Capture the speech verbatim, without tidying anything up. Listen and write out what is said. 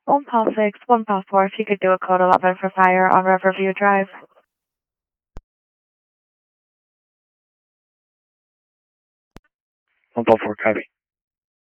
One past six, one past four, if you could do a code eleven for fire on Riverview Drive. one past four, copy.